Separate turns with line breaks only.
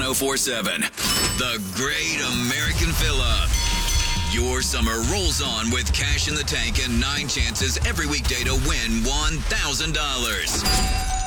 1047. The Great American Fill-Up. Your summer rolls on with cash in the tank and 9 chances every weekday to win $1,000.